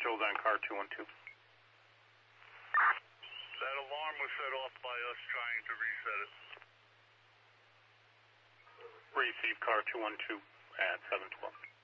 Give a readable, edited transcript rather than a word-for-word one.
spilled on car 212. That alarm was set off by us trying to reset it. Receive car 212 at 712.